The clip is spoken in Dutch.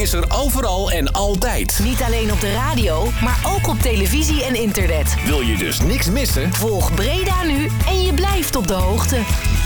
is er overal en altijd. Niet alleen op de radio, maar ook op televisie en internet. Wil je dus niks missen? Volg Breda nu en je blijft op de hoogte.